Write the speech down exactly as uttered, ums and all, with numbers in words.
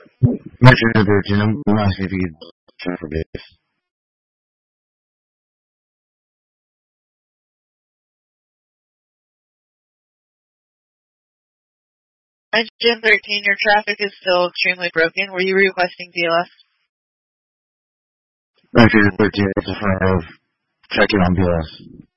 Metro thirteen, I'm I'm asking if you could check for base. Engine thirteen, your traffic is still extremely broken. Were you requesting D L S? Metro thirteen, it's a front of checking on B L S.